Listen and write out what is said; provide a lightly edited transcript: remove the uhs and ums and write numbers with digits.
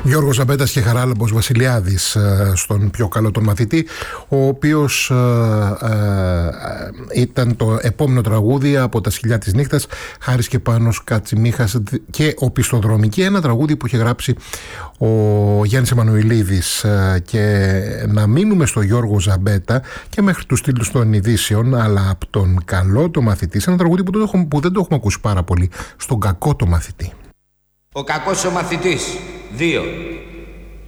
Γιώργος Ζαμπέτας και Χαράλαμπος Βασιλιάδης στον πιο καλό τον μαθητή, ο οποίος ήταν το επόμενο τραγούδι από τα Σκυλιά της Νύχτας, Χάρης και Πάνος Κατσιμίχας και Οπισθοδρομική, ένα τραγούδι που είχε γράψει ο Γιάννης Εμμανουηλίδης. Και να μείνουμε στο Γιώργο Ζαμπέτα και μέχρι τους τίτλους των ειδήσεων, αλλά από τον καλό το μαθητή, σε ένα τραγούδι που δεν το έχουμε ακούσει πάρα πολύ, στον κακό το μαθητή. Ο κακός ο μαθητής 2.